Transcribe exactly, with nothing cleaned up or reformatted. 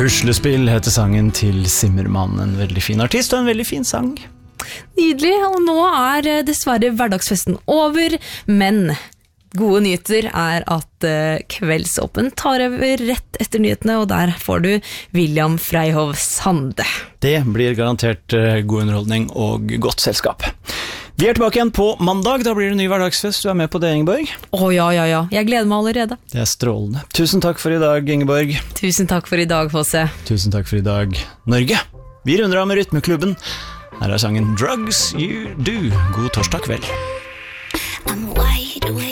Puslespill heter sangen til Zimmermann, en veldig fin artist og en veldig fin sang. Nydelig, og nå er dessverre hverdagsfesten over, men gode nyheter er at uh, Kveldsåpen tar over rett etter nyhetene, og der får du William Freyhoff Sande. Det blir garantert uh, god underholdning og godt selskap. Vi er tilbake igjen på mandag, da blir det ny hverdagsfest. Du er med på det, Ingeborg? Å ja, ja, ja, jeg gleder meg allerede. Det er strålende. Tusen takk for i dag, Ingeborg. Tusen takk for i dag, Fosse. Tusen takk for i dag, Norge. Vi runder av med Rytmeklubben. Her er sangen Drugs You Do. God torsdag kveld. I'm wide awake.